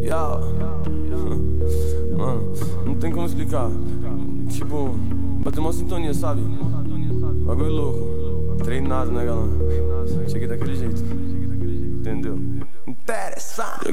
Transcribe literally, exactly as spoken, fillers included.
Yeah. Mano, não tem como explicar. Tipo, bateu uma sintonia, sabe? Bagulho louco. Treinado, né, galã? Cheguei daquele jeito. Entendeu? Interessante.